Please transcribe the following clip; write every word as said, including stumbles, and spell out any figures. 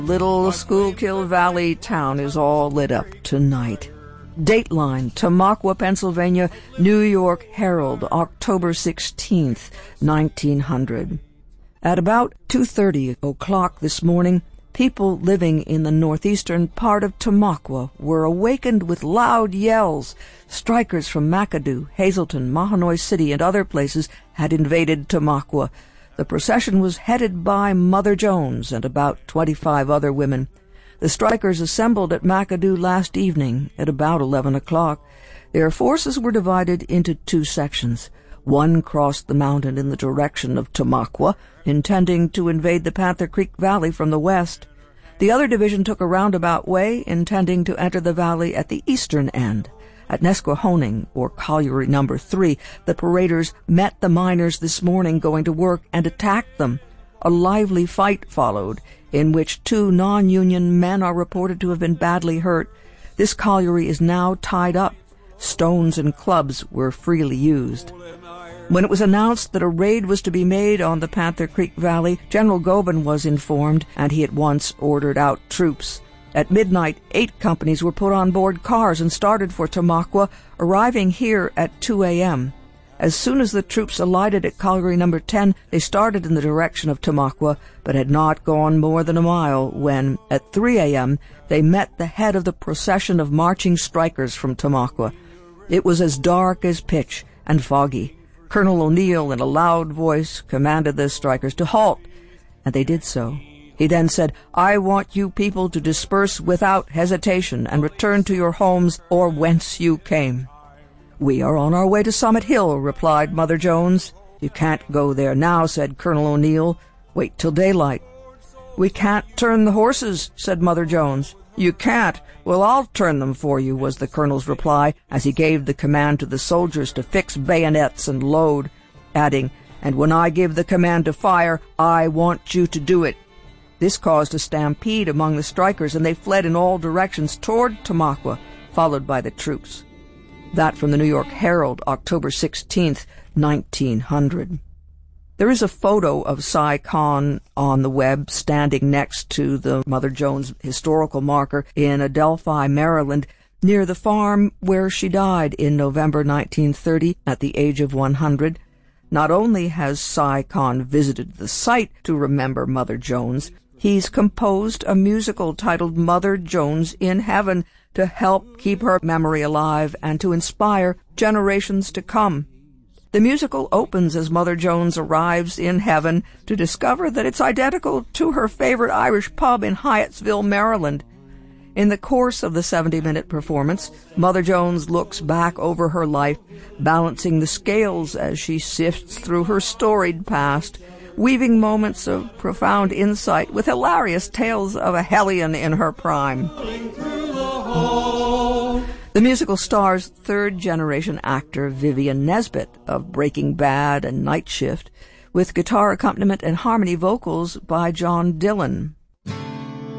Little Schuylkill Valley town is all lit up tonight. Dateline, Tamaqua, Pennsylvania, New York Herald, October sixteenth, nineteen hundred. At about two thirty o'clock this morning, people living in the northeastern part of Tamaqua were awakened with loud yells. Strikers from McAdoo, Hazleton, Mahanoy City, and other places had invaded Tamaqua. The procession was headed by Mother Jones and about twenty-five other women. The strikers assembled at McAdoo last evening at about eleven o'clock. Their forces were divided into two sections. One crossed the mountain in the direction of Tamaqua, intending to invade the Panther Creek Valley from the west. The other division took a roundabout way, intending to enter the valley at the eastern end. At Nesquehoning, or Colliery Number Three, the paraders met the miners this morning going to work and attacked them. A lively fight followed, in which two non-union men are reported to have been badly hurt. This colliery is now tied up. Stones and clubs were freely used. When it was announced that a raid was to be made on the Panther Creek Valley, General Goben was informed, and he at once ordered out troops. At midnight, eight companies were put on board cars and started for Tamaqua, arriving here at two a.m. As soon as the troops alighted at Colliery Number ten, they started in the direction of Tamaqua, but had not gone more than a mile when, at three a.m., they met the head of the procession of marching strikers from Tamaqua. It was as dark as pitch and foggy. Colonel O'Neill, in a loud voice, commanded the strikers to halt, and they did so. He then said, "I want you people to disperse without hesitation and return to your homes or whence you came." "We are on our way to Summit Hill," replied Mother Jones. "You can't go there now," said Colonel O'Neill. "Wait till daylight." "We can't turn the horses," said Mother Jones. "You can't? Well, I'll turn them for you," was the colonel's reply, as he gave the command to the soldiers to fix bayonets and load, adding, "And when I give the command to fire, I want you to do it." This caused a stampede among the strikers, and they fled in all directions toward Tamaqua, followed by the troops. That from the New York Herald, October sixteenth, nineteen hundred. There is a photo of Cy Kahn on the web standing next to the Mother Jones historical marker in Adelphi, Maryland, near the farm where she died in November nineteen thirty at the age of one hundred. Not only has Cy Kahn visited the site to remember Mother Jones, he's composed a musical titled Mother Jones in Heaven to help keep her memory alive and to inspire generations to come. The musical opens as Mother Jones arrives in heaven to discover that it's identical to her favorite Irish pub in Hyattsville, Maryland. In the course of the seventy-minute performance, Mother Jones looks back over her life, balancing the scales as she sifts through her storied past, weaving moments of profound insight with hilarious tales of a hellion in her prime. The musical stars third-generation actor Vivian Nesbitt of Breaking Bad and Night Shift, with guitar accompaniment and harmony vocals by John Dillon.